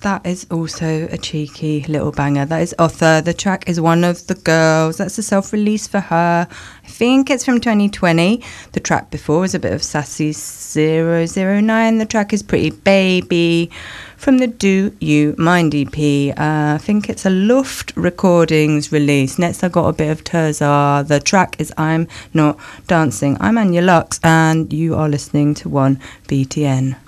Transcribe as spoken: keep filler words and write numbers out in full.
That is also a cheeky little banger. That is Otha. The track is One of the Girls. That's a self-release for her. I think it's from twenty twenty. The track before was a bit of Sassy zero zero nine. The track is Pretty Baby from the Do You Mind E P. Uh, I think it's a Luft Recordings release. Next I got a bit of Terzar. The track is I'm Not Dancing. I'm Anya Lux and you are listening to one B T N.